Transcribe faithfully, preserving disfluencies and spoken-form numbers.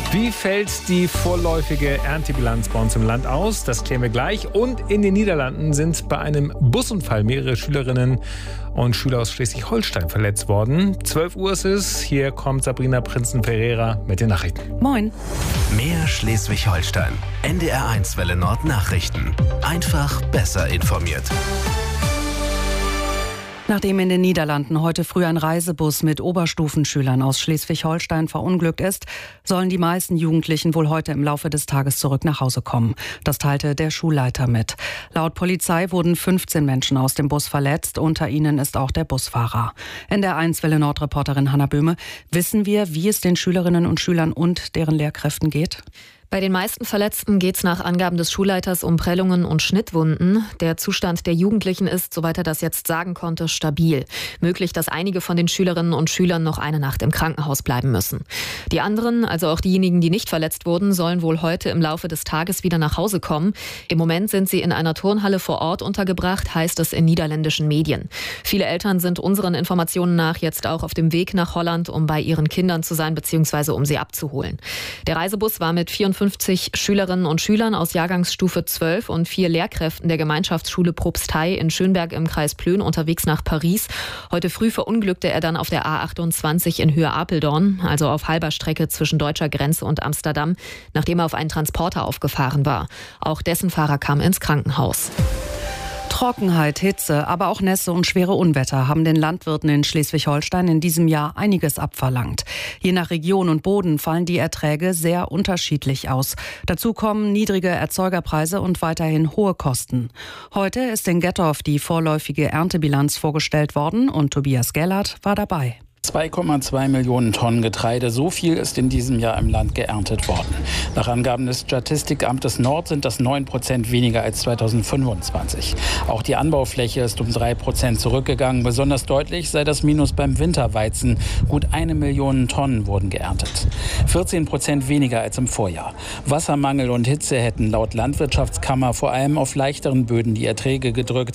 Wie fällt die vorläufige Erntebilanz bei uns im Land aus? Das klären wir gleich. Und in den Niederlanden sind bei einem Busunfall mehrere Schülerinnen und Schüler aus Schleswig-Holstein verletzt worden. zwölf Uhr ist es. Hier kommt Sabrina Prinzen-Ferreira mit den Nachrichten. Moin. Mehr Schleswig-Holstein. N D R eins Welle Nord Nachrichten. Einfach besser informiert. Nachdem in den Niederlanden heute früh ein Reisebus mit Oberstufenschülern aus Schleswig-Holstein verunglückt ist, sollen die meisten Jugendlichen wohl heute im Laufe des Tages zurück nach Hause kommen. Das teilte der Schulleiter mit. Laut Polizei wurden fünfzehn Menschen aus dem Bus verletzt. Unter ihnen ist auch der Busfahrer. N D R eins Welle Nord Reporterin Hanna Böhme. Wissen wir, wie es den Schülerinnen und Schülern und deren Lehrkräften geht? Bei den meisten Verletzten geht es nach Angaben des Schulleiters um Prellungen und Schnittwunden. Der Zustand der Jugendlichen ist, soweit er das jetzt sagen konnte, stabil. Möglich, dass einige von den Schülerinnen und Schülern noch eine Nacht im Krankenhaus bleiben müssen. Die anderen, also auch diejenigen, die nicht verletzt wurden, sollen wohl heute im Laufe des Tages wieder nach Hause kommen. Im Moment sind sie in einer Turnhalle vor Ort untergebracht, heißt es in niederländischen Medien. Viele Eltern sind unseren Informationen nach jetzt auch auf dem Weg nach Holland, um bei ihren Kindern zu sein bzw. um sie abzuholen. Der Reisebus war mit vierundfünfzig Schülerinnen und Schülern aus Jahrgangsstufe zwölf und vier Lehrkräften der Gemeinschaftsschule Propstei in Schönberg im Kreis Plön unterwegs nach Paris. Heute früh verunglückte er dann auf der A achtundzwanzig in Höhe Apeldoorn, also auf halber Strecke zwischen deutscher Grenze und Amsterdam, nachdem er auf einen Transporter aufgefahren war. Auch dessen Fahrer kam ins Krankenhaus. Trockenheit, Hitze, aber auch Nässe und schwere Unwetter haben den Landwirten in Schleswig-Holstein in diesem Jahr einiges abverlangt. Je nach Region und Boden fallen die Erträge sehr unterschiedlich aus. Dazu kommen niedrige Erzeugerpreise und weiterhin hohe Kosten. Heute ist in Gettorf die vorläufige Erntebilanz vorgestellt worden und Tobias Gellert war dabei. zwei Komma zwei Millionen Tonnen Getreide, so viel ist in diesem Jahr im Land geerntet worden. Nach Angaben des Statistikamtes Nord sind das neun Prozent weniger als zweitausendfünfundzwanzig. Auch die Anbaufläche ist um drei Prozent zurückgegangen. Besonders deutlich sei das Minus beim Winterweizen. Gut eine Million Tonnen wurden geerntet. vierzehn Prozent weniger als im Vorjahr. Wassermangel und Hitze hätten laut Landwirtschaftskammer vor allem auf leichteren Böden die Erträge gedrückt.